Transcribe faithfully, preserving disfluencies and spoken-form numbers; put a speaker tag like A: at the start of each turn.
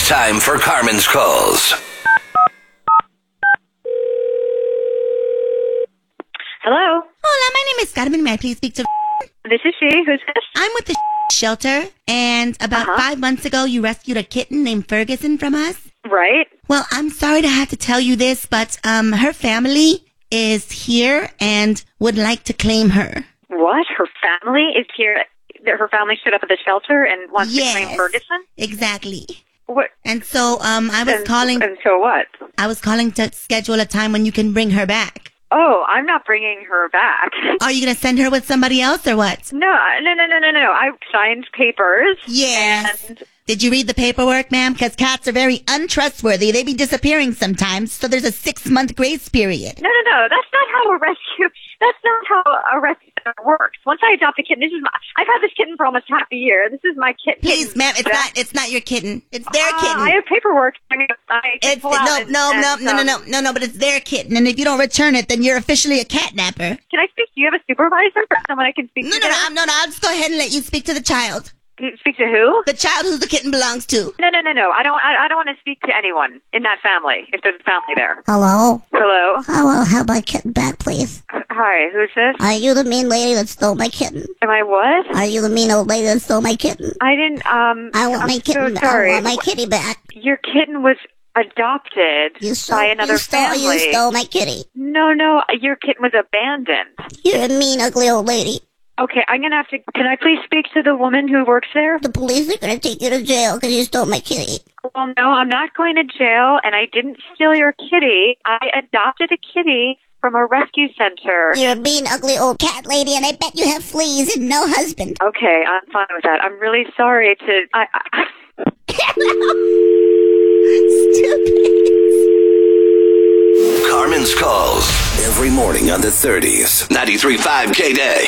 A: Time for Carmen's Calls.
B: Hello.
C: Hola, my name is Carmen. May I please speak to...
B: This is she. Who's this?
C: I'm with the shelter, and about
B: Uh-huh.
C: five months ago, you rescued a kitten named Ferguson from us.
B: Right.
C: Well, I'm sorry to have to tell you this, but um, her family is here and would like to claim her.
B: What? Her family is here? Her family showed up at the shelter and wants
C: Yes.
B: to claim Ferguson?
C: Exactly.
B: What?
C: And so um, I was
B: and,
C: calling.
B: And so what?
C: I was calling to schedule a time when you can bring her back.
B: Oh, I'm not bringing her back.
C: Are you gonna send her with somebody else or what?
B: No, no, no, no, no, no. I signed papers.
C: Yes.
B: And
C: Did you read the paperwork, ma'am? Because cats are very untrustworthy. They be disappearing sometimes, so there's a six-month grace period.
B: no, no, no. That's not how a rescue. That's not how a rescue center works. Once I adopt a kitten, this is my. I've had this kitten for almost half a year. This is my kitten.
C: Please, ma'am, it's not. It's not your kitten. It's their
B: Uh,
C: kitten.
B: I have paperwork. I mean, I can
C: It's
B: pull out
C: no,
B: and-
C: no, no,
B: and,
C: no, no,
B: um,
C: no, no, no. But it's their kitten, and if you don't return it, then you're officially a catnapper.
B: Can I speak? Do you have a supervisor? Someone I can speak
C: No,
B: to?
C: no, no,
B: there?
C: I'm, no, no. I'll just go ahead and let you speak to the child.
B: Can you Speak to who?
C: The child who the kitten belongs to.
B: No, no, no, no. I don't. I, I don't want to speak to anyone in that family. If there's a family there.
D: Hello?
B: Hello.
D: I will have my kitten back, please.
B: Hi. Who's this?
D: Are you the mean lady that stole my kitten?
B: Am I what?
D: Are you the mean old lady that stole my kitten?
B: I didn't. Um.
D: I want
B: I'm
D: my kitten.
B: So sorry.
D: I want my kitty back.
B: Your kitten was adopted
D: You stole,
B: by another
D: you stole,
B: family.
D: You stole my kitty.
B: No, no. Your kitten was abandoned.
D: You're a mean, ugly old lady.
B: Okay, I'm gonna have to. Can I please speak to the woman who works there?
D: The police are going to take you to jail because you stole my kitty.
B: Well, no, I'm not going to jail, and I didn't steal your kitty. I adopted a kitty from a rescue center.
D: You're a mean, ugly old cat lady, and I bet you have fleas and no husband.
B: Okay, I'm fine with that. I'm really sorry to. I, I,
C: Stupid.
A: Carmen's Calls. Every morning on the thirties. ninety-three point five K-Day.